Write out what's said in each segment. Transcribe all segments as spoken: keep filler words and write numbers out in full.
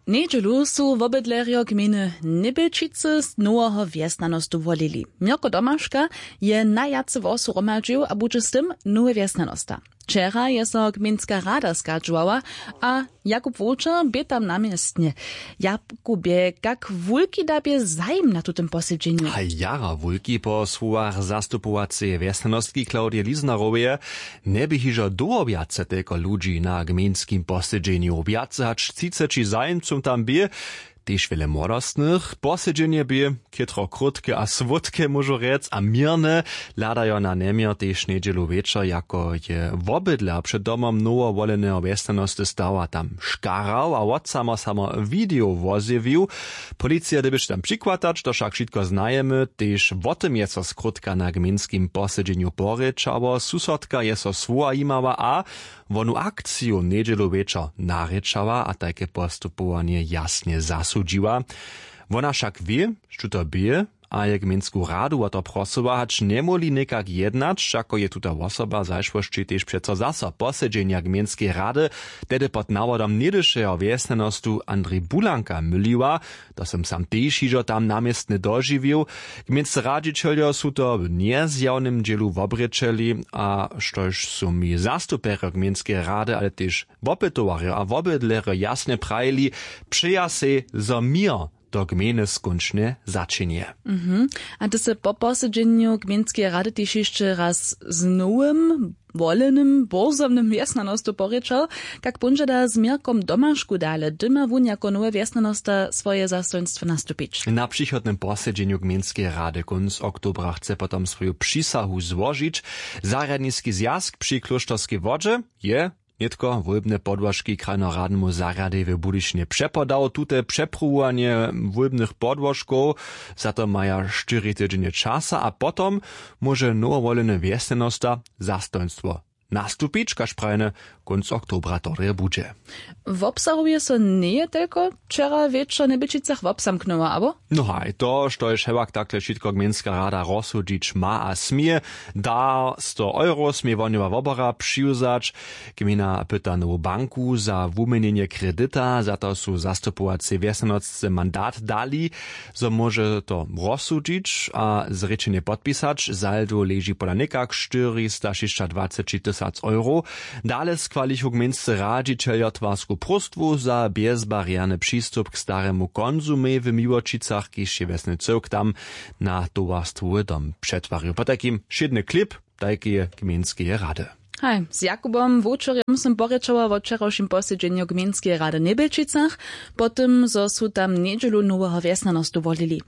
Nedźelu su wobydlerjo gminy Nibelčice z noweho wjesnanostu wolili. Mirko Domaška je najjace wosu romadžił, a budže z tym nowe wjesnanosta. Wczera je so gminska rada skadžovala, a Jakub Wójčer bie tam namiestnie. Jakubie, jak wulki dabie zajm na tutem posiedzeniu? A jara wulki po słowach zastupowacej wjesnanostki Klaudie Lisnarowej nie by hižo doobjace tylko ludzi na gminskim posiedzeniu. Objace hacz ciceči zajmcom tam bie, tež wiele młodostnych. Posiedzenie bie kietro krótkie a swódkie, może rec, a mirne ladajo na nemier tež niedzielu wieczor, jako je wobydler przed domom nowo woleného wjesnanosti stała tam škarał, a od samo samo video wozjewił. Policja dybyś tam przykładać, to však wszystko znajemy, tež o tym je so skrótka na gminskim posiedzeniu porečała, susodka je so svoja imała, a wonu akciju niedzielu wieczor narečała, a takie postupowanie jasnie zasudziła. Wona však wie, što to bie, a je gminsku radu o to prosila, hacz nie moli nekak jednać, ako je tuta osoba zajšvošći tež přeco zaso posedženja gminskiej rady, tedy pod navodom niedyšeho wjesnanostu Andrej Bulanka myliła, to som sam tež hižo tam namiestne doživił. Gminscy radžičeljo su to w niezjawnym dzielu wobrečeli, a štož su mi zastupero gminskiej rady, ale tež wopytowario a wobydlero jasne prajili, przeja se zo mir do gminy skunčne začinie. Mhm. A to se po posiedzeniu gminskiej rady też jeszcze raz z nowym, wolenym, borzownym wjesnanostu porečal, jak bunže da z Mirkom Domašku dale, dyma wun jako nowe wjesnanosta swoje zastoństwo nastupić. Na przychodnym posiedzeniu gminskiej rady kunc oktobra chce potom swoją przysahu złożyć. Zaradniski zjazd przy Kloštorskiej wodzie je Nitko wólbne podłożki krajnoradnemu zarady w Budyšnie przepodał tute przepróbowanie wólbnych podłożków, za to maja cztery tygodnie czasa, a potom może nowowolene wjesnanosta zastoństwo nastupić, kaž prajne konc oktobra to bude. Wobsahuje so nie tylko wczera wieczor Nibelčicach wobsamknęła, abo? No haj, to, što je ševak takle šitko gminska rada rozsudzić ma a smije, da sto euro smije vonjova wobora přiuzać, gmina pyta novu banku za wumenjenje kredita, za to su zastupovaci wjesnanostce mandat dali, so može to rozsudzić a zrečenje podpisać, saldo leži pola nekak čtyřista dvacet šest tysac euro, dale skwalichu gminscy radžičeljo twarsku prostwu za bezbariérny přístup k staremu konzumie w Miłočicach, kiž je vesny cyrk tam na towarstwu dom przetwarił. Po takim šedny klip tajkie gminskie rady. Hej, z Jakubom Wójčerjem som porečala o včerajším posiedzeniu gminskiej rady Nibelčicach, potem zo su tam niedzielu noweho wjesnanostu volili.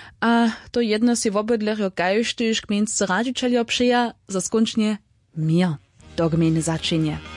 A to jedno si wobydlerjo kajštyž gminscy radžičeljo przeja za skončne mir do gminy začinie.